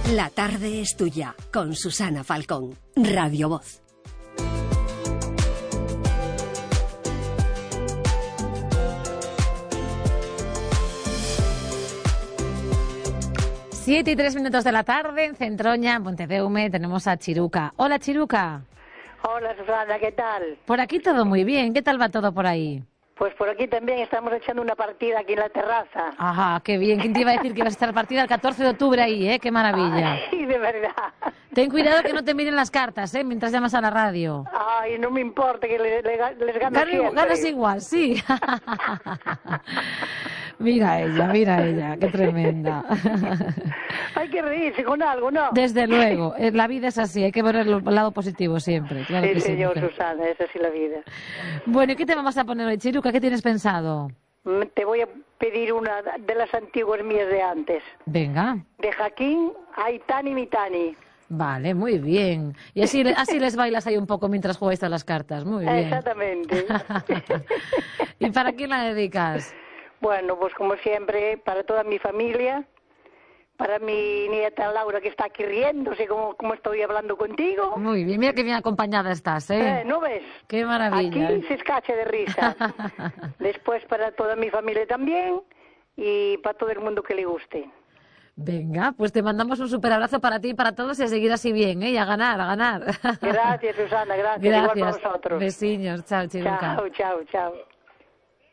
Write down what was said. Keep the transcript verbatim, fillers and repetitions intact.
La tarde es tuya, con Susana Falcón, Radio Voz. Siete y tres minutos de la tarde, en Centroña, en Pontedeume, tenemos a Chiruca. Hola, Chiruca. Hola, Susana, ¿qué tal? Por aquí todo muy bien. ¿Qué tal va todo por ahí? Pues por aquí también estamos echando una partida aquí en la terraza. Ajá, qué bien. ¿Quién te iba a decir que ibas a estar partida el catorce de octubre ahí, eh? Qué maravilla. Ay, de verdad. Ten cuidado que no te miren las cartas, eh, mientras llamas a la radio. Ay, no me importa que le, le, les gano Gano, siempre. ganas igual, sí. Mira ella, mira ella, qué tremenda. Hay que reírse con algo, ¿no? Desde luego, la vida es así, hay que ver el lado positivo siempre. Claro sí, que sí, señor, mujer. Susana, es así la vida. Bueno, ¿y qué te vamos a poner hoy, Chiruca? ¿Qué tienes pensado? Te voy a pedir una de las antiguas mías de antes. Venga. De Jaquín, Aitani Mitani. Vale, muy bien. Y así, así les bailas ahí un poco mientras jugáis a las cartas. Muy bien. Exactamente. ¿Y para quién la dedicas? Bueno, pues como siempre, para toda mi familia, para mi nieta Laura, que está aquí riéndose como, como estoy hablando contigo. Muy bien, mira que bien acompañada estás, ¿eh? eh ¿No ves? Qué maravilla. Aquí se escache de risa. Después para toda mi familia también y para todo el mundo que le guste. Venga, pues te mandamos un super abrazo para ti y para todos y a seguir así bien, ¿eh? Y a ganar, a ganar. Gracias, Susana, gracias. Gracias. Igual para vosotros. Besiños, chao, Chiruca. Chao, chao, chao.